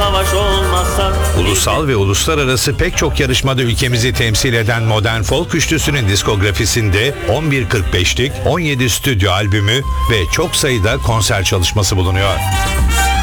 savaş olmazsa. Ulusal ve uluslararası pek çok yarışmada ülkemizi temsil eden modern folk üçlüsünün diskografisinde 11.45'lik 17 stüdyo albümü ve çok sayıda konser çalışması bulunuyor.